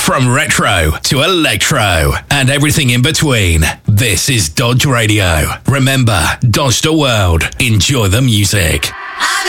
From retro to electro and everything in between. This is Dodge Radio. Remember, Dodge the world. Enjoy the music.